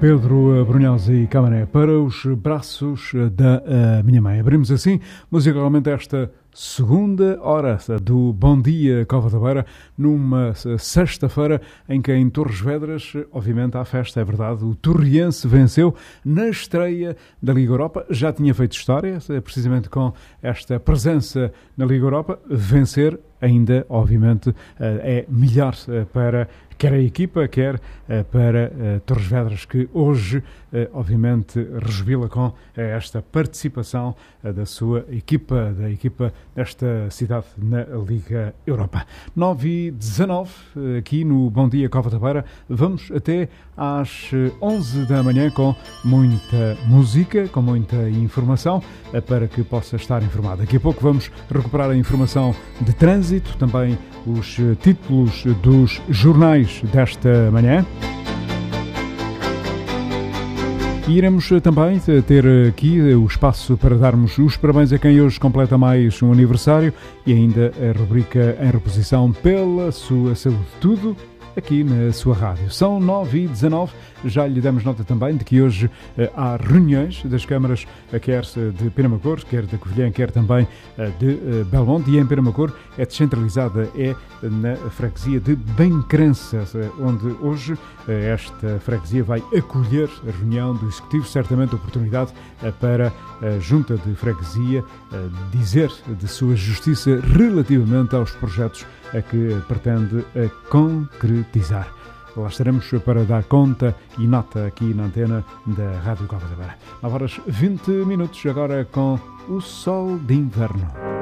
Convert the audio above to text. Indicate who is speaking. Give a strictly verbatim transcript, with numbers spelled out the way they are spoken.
Speaker 1: Pedro Brunhosa e Camané, para os braços da uh, minha mãe. Abrimos assim, musicalmente, esta segunda hora do Bom Dia Cova da Beira, numa sexta-feira em que em Torres Vedras, obviamente, há festa, é verdade. O Torriense venceu na estreia da Liga Europa, já tinha feito história, precisamente com esta presença na Liga Europa. Vencer ainda, obviamente, é melhor para quer a equipa, quer para Torres Vedras, que hoje, obviamente, rejubila com esta participação da sua equipa, da equipa desta cidade na Liga Europa. nove e dezanove, aqui no Bom Dia Cova da Beira. Vamos até às onze da manhã com muita música, com muita informação, para que possa estar informado. Daqui a pouco vamos recuperar a informação de trânsito, também os títulos dos jornais desta manhã. E iremos também ter aqui o espaço para darmos os parabéns a quem hoje completa mais um aniversário e ainda a rubrica em reposição pela sua saúde. Tudo aqui na sua rádio. São nove e dezanove, já lhe damos nota também de que hoje eh, há reuniões das câmaras, eh, quer de Penamacor, quer da Covilhã, quer também eh, de eh, Belmonte, e em Penamacor é descentralizada, é na freguesia de Bencrença, onde hoje eh, esta freguesia vai acolher a reunião do Executivo, certamente oportunidade eh, para a Junta de Freguesia eh, dizer de sua justiça relativamente aos projetos a que pretende a concretizar. Lá estaremos para dar conta e nota aqui na antena da Rádio Cova da Beira. nove horas vinte minutos, agora com o sol de inverno.